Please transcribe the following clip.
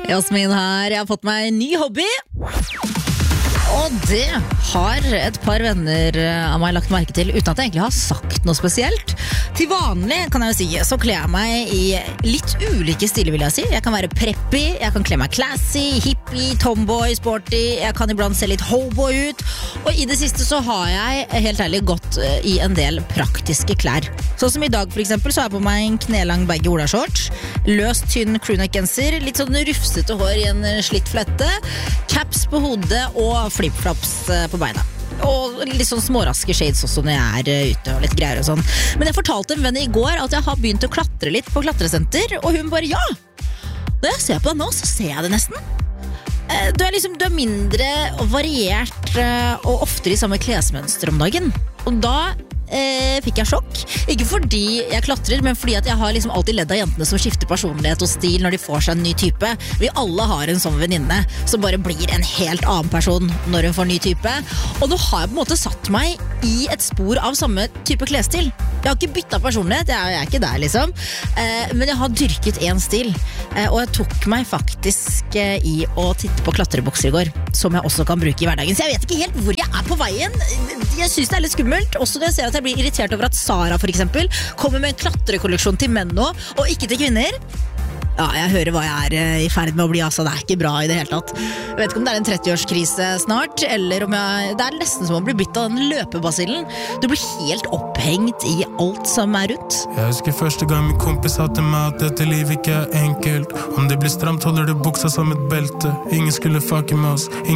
Jasmin her, jeg har fått meg en ny hobby. Og det har et par venner av meg lagt merke til, uten at jeg egentlig har sagt noe spesielt. Til vanlig, kan jeg jo si, så kler jeg meg i litt ulike stiler, vil jeg si. Jeg kan være preppy, jeg kan kle meg classy, hippie, tomboy, sporty. Jeg kan iblant se litt hobo ut. Og i det siste så har jeg helt ærlig gått i en del praktiske klær. Sånn som i dag for eksempel, så har jeg på meg en knelang baggy olashorts, løst tynn crewneck-genser, litt sånn rufsete hår i en slitt flette, caps på hodet og flipflops på beina. Og litt sånn småraske shades også når jeg er ute og litt greier og sånn. Men jeg fortalte en venn i går at jeg har begynt å klatre litt på klatresenter, og hun bare ja! Når jeg ser på deg nå, så ser jeg det nesten. Du er mindre variert og oftere i samme klesmønster om dagen. Og da fikk jeg sjokk. Ikke fordi jeg klatrer, men fordi at jeg har alltid ledd av jentene som skifter personlighet og stil når de får seg en ny type. Vi alle har en sånn venninne som bare blir en helt annen person når hun får en ny type. Og nå har jeg på en måte satt meg i et spor av samme type klesstil. Jeg har ikke byttet personlighet, jeg er ikke der liksom. Men jeg har dyrket en stil. Og jeg tok meg faktisk i å titte på klatrebukser i går, som jeg også kan bruke i hverdagen. Så jeg vet ikke helt hvor jeg er på veien. Jeg synes det er litt skummelt, også når jeg ser at jeg blir irritert over at Zara for eksempel kommer med en klatrekolleksjon til menn nå, og ikke til kvinner. Ja, jeg hører hva jeg er i ferd med å bli, altså det er ikke bra i det hele tatt. Jeg vet ikke om det er en 30-årskrise snart, eller om det er nesten som å bli bitt av den løpebasillen. Du blir helt opphengt i alt som er rundt. Jeg husker første gang min kompis sa til meg at dette livet ikke er enkelt. Om det blir stramt holder du buksa som et belte. Ingen skulle fucke med oss.